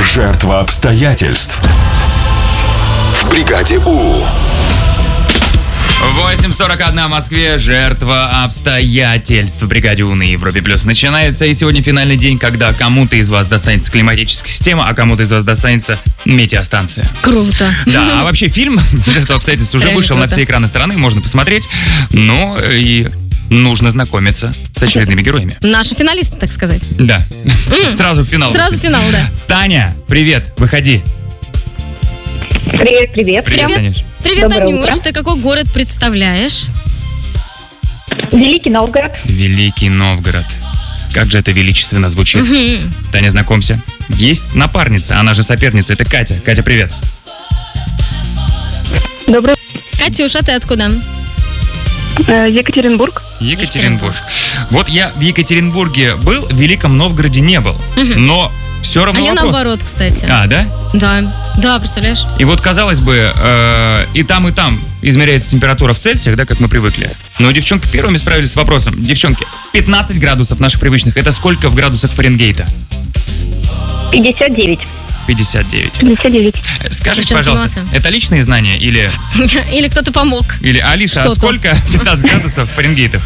Жертва обстоятельств. В бригаде У. 8:41 в Москве. Жертва обстоятельств. В бригаде У на Европе Плюс начинается. И сегодня финальный день, когда кому-то из вас достанется климатическая система, а кому-то из вас достанется метеостанция. Круто. Да, а вообще фильм «Жертва обстоятельств» уже вышел на все экраны страны, можно посмотреть. Ну и нужно знакомиться с очередными героями. Наши финалисты, так сказать. Да. Сразу в финал. Сразу в финал, да. Таня, привет, выходи. Привет, привет. Привет, Танюш. Привет, Доброе Танюш. утро. Ты какой город представляешь? Великий Новгород. Великий Новгород. Как же это величественно звучит. Таня, знакомься. Есть напарница, она же соперница, это Катя. Катя, привет. Доброе Катюша, ты откуда? Екатеринбург. Екатеринбург. Вот я в Екатеринбурге был, в Великом Новгороде не был. Но все равно А я вопрос. наоборот, кстати. А, да? Да, представляешь? И вот, казалось бы, и там измеряется температура в Цельсиях, да, как мы привыкли. Но девчонки первыми справились с вопросом. Девчонки, 15 градусов наших привычных, это сколько в градусах Фаренгейта? 59. 59. 59. Скажите, Девчонки, пожалуйста, молодцы. это личные знания или Или кто-то помог. Алиса, а Что-то. сколько 15 градусов Фаренгейтов?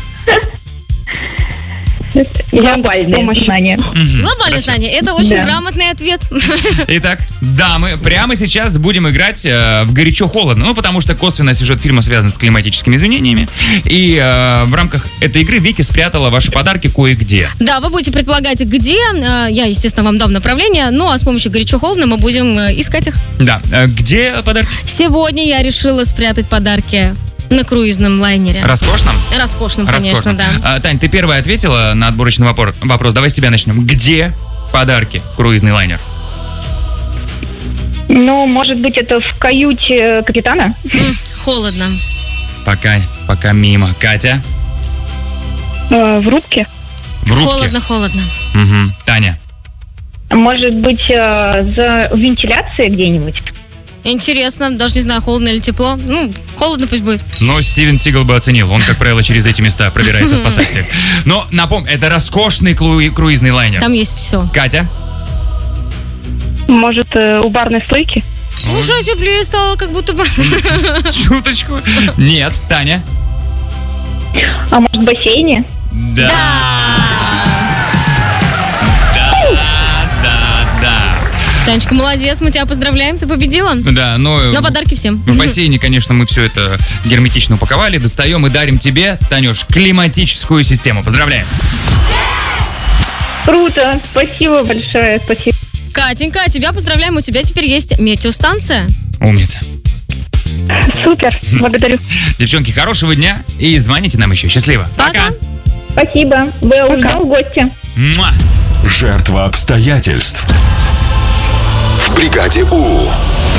Глобальное знание. Глобальное знание. Это очень Да. грамотный ответ. Итак, дамы, прямо сейчас будем играть в горячо-холодно. Ну, потому что косвенно сюжет фильма связан с климатическими изменениями. И в рамках этой игры Вики спрятала ваши подарки кое-где. Да, вы будете предполагать, где. Я, естественно, вам дам направление. Ну, а с помощью горячо-холодно мы будем искать их. Да, где подарки? Сегодня я решила спрятать подарки на круизном лайнере. Роскошном? Роскошным, конечно, Роскошном. да. Тань, ты первая ответила на отборочный вопрос. Давай с тебя начнем. Где подарки? Круизный лайнер. Ну, может быть, это в каюте капитана? Холодно. Пока мимо. Катя? В рубке? В рубке? Холодно. Угу. Таня? Может быть, за вентиляцией где-нибудь? Интересно, даже не знаю, холодно или тепло. Ну, холодно пусть будет. Но Стивен Сигал бы оценил. Он, как правило, через эти места пробирается спасать всех. Но, напомню, это роскошный круизный лайнер. Там есть все. Катя? Может, у барной стойки? Уже теплее стало, как будто бы. Чуточку. Нет. Таня? А может, в бассейне? Да. Танечка, молодец, мы тебя поздравляем, ты победила. Да, но подарки всем. в бассейне, конечно, мы все это герметично упаковали, достаем и дарим тебе, Танюш, климатическую систему. Поздравляем. Круто. Спасибо большое. Спасибо. Катенька, тебя поздравляем, у тебя теперь есть метеостанция. Умница. Супер. Благодарю. Девчонки, хорошего дня и звоните нам еще. Счастливо. Пока. Спасибо. Был ждал гостя. Муа. Жертва обстоятельств. В бригаде У.